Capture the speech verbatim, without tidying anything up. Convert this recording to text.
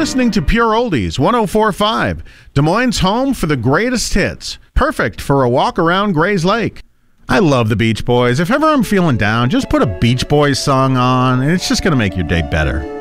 listening to Pure Oldies, one oh four point five, Des Moines' home for the greatest hits. Perfect for a walk around Gray's Lake. I love the Beach Boys. If ever I'm feeling down, just put a Beach Boys song on, and it's just going to make your day better.